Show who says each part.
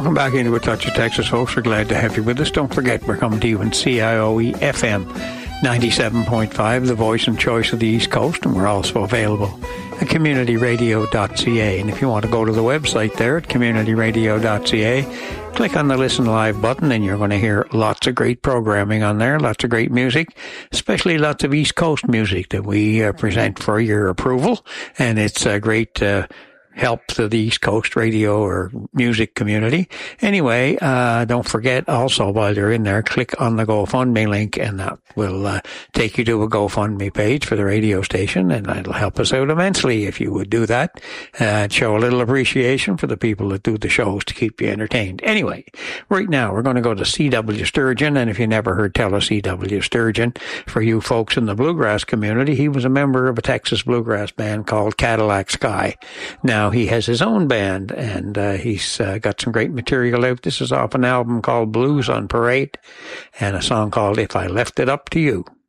Speaker 1: Welcome back into A Touch of Texas, folks. We're glad to have you with us. Don't forget, we're coming to you on CIOE FM 97.5, the voice and choice of the East Coast, and we're also available at communityradio.ca. And if you want to go to the website there at communityradio.ca, click on the Listen Live button, and you're going to hear lots of great programming on there, lots of great music, especially lots of East Coast music that we present for your approval. And it's a great help to the East Coast radio or music community. Anyway, don't forget also, while you're in there, click on the GoFundMe link, and that will take you to a GoFundMe page for the radio station, and that'll help us out immensely if you would do that. Show a little appreciation for the people that do the shows to keep you entertained. Anyway, right now we're going to go to C.W. Sturgeon, and if you never heard tell of C.W. Sturgeon, for you folks in the bluegrass community, he was a member of a Texas bluegrass band called Cadillac Sky. Now he has his own band, and he's got some great material out. This is off an album called Blues on Parade, and a song called If I Left It Up to You.